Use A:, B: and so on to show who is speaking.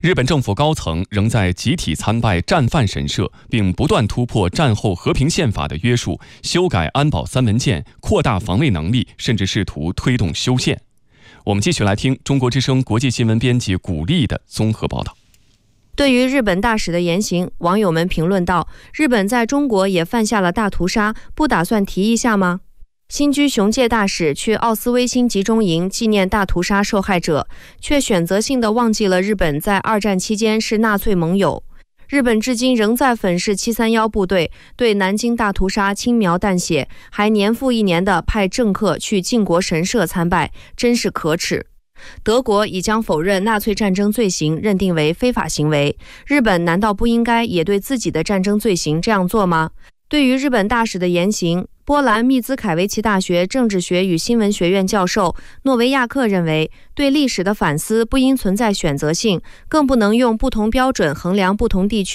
A: 日本政府高层仍在集体参拜战犯神社，并不断突破战后和平宪法的约束，修改安保三文件，扩大防卫能力，甚至试图推动修宪。我们继续来听中国之声国际新闻编辑古丽的综合报道。
B: 对于日本大使的言行，网友们评论道：日本在中国也犯下了大屠杀，不打算提一下吗？新居雄介大使去奥斯威辛集中营纪念大屠杀受害者，却选择性地忘记了日本在二战期间是纳粹盟友。日本至今仍在粉饰731部队，对南京大屠杀轻描淡写，还年复一年地派政客去靖国神社参拜，真是可耻。德国已将否认纳粹战争罪行认定为非法行为，日本难道不应该也对自己的战争罪行这样做吗？对于日本大使的言行，波兰密兹凯维奇大学政治学与新闻学院教授诺维亚克认为，对历史的反思不应存在选择性，更不能用不同标准衡量不同地区